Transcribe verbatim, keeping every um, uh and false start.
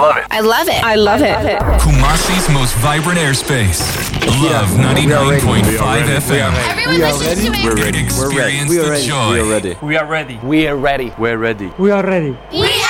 love it. I love it. I love it. Kumasi's most vibrant airspace. Love ninety-nine point five F M. Everyone listens to it. We're ready. Experience the joy. We are ready. We are ready. We are ready. We're ready. We are ready. We